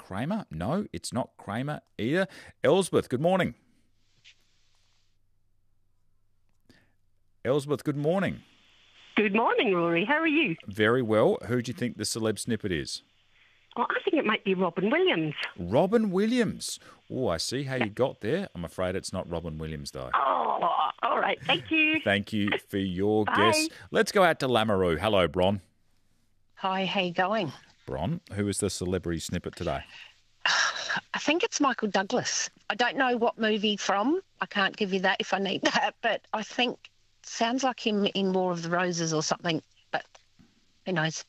Kramer? No, it's not Kramer either. Elsbeth, good morning. Elsbeth, good morning. Good morning, Rory. How are you? Very well. Who do you think the celeb snippet is? Oh, I think it might be Robin Williams. Robin Williams. Oh, I see how you got there. I'm afraid it's not Robin Williams, though. Oh, all right. Thank you. Thank you for your Bye. guess. Let's go out to Lamoureux. Hello, Bron. Hi, how you going? Bron, who is the celebrity snippet today? I think it's Michael Douglas. I don't know what movie from. I can't give you that if I need that, but I think it sounds like him in War of the Roses or something, but who knows?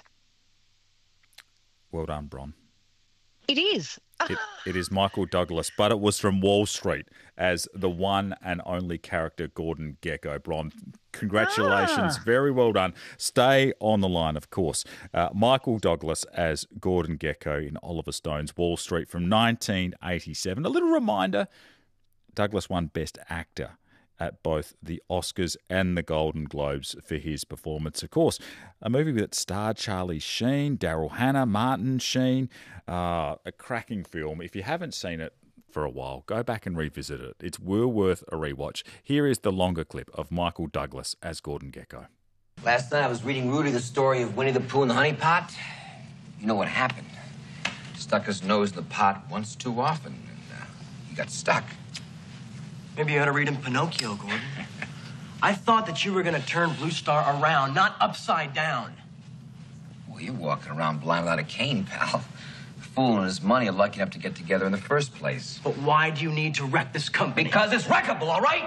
Well done, Bron. It is. It is Michael Douglas, but it was from Wall Street as the one and only character Gordon Gekko. Bron, congratulations. Very well done. Stay on the line, of course. Michael Douglas as Gordon Gekko in Oliver Stone's Wall Street from 1987. A little reminder, Douglas won Best Actor at both the Oscars and the Golden Globes for his performance. Of course, a movie that starred Charlie Sheen, Daryl Hannah, Martin Sheen, a cracking film. If you haven't seen it for a while, go back and revisit it. It's well worth a rewatch. Here is the longer clip of Michael Douglas as Gordon Gekko. Last night I was reading Rudy the story of Winnie the Pooh and the Honey Pot. You know what happened? Stuck his nose in the pot once too often, and he got stuck. Maybe you ought to read him Pinocchio, Gordon. I thought that you were going to turn Blue Star around, not upside down. Well, you're walking around blind without a cane, pal. The fool and his money are lucky enough to get together in the first place. But why do you need to wreck this company? Because it's wreckable, all right?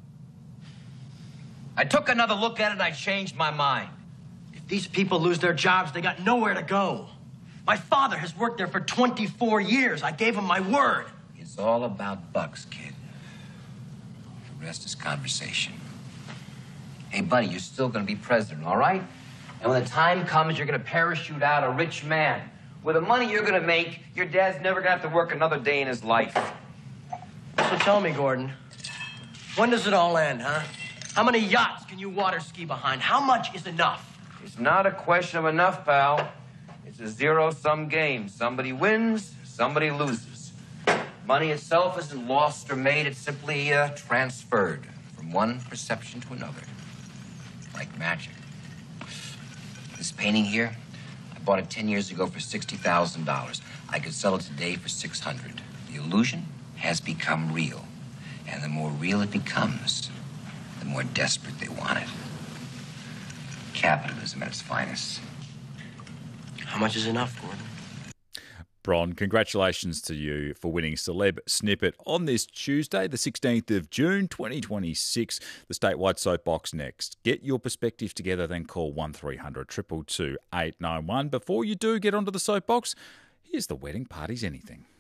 I took another look at it and I changed my mind. If these people lose their jobs, they got nowhere to go. My father has worked there for 24 years. I gave him my word. It's all about bucks, kid. The rest is conversation. Hey, buddy, you're still going to be president, all right? And when the time comes, you're going to parachute out a rich man. With the money you're going to make, your dad's never going to have to work another day in his life. So tell me, Gordon, when does it all end, huh? How many yachts can you water ski behind? How much is enough? It's not a question of enough, pal. It's a zero-sum game. Somebody wins, somebody loses. Money itself isn't lost or made. It's simply transferred from one perception to another, like magic. This painting here, I bought it 10 years ago for $60,000. I could sell it today for $600. The illusion has become real, and the more real it becomes, the more desperate they want it. Capitalism at its finest. How much is enough, Gordon? Bron, congratulations to you for winning Celeb Snippet on this Tuesday, the 16th of June, 2026. The statewide soapbox next. Get your perspective together, then call 1300 222 891. Before you do get onto the soapbox, here's the Wedding Party's Anything.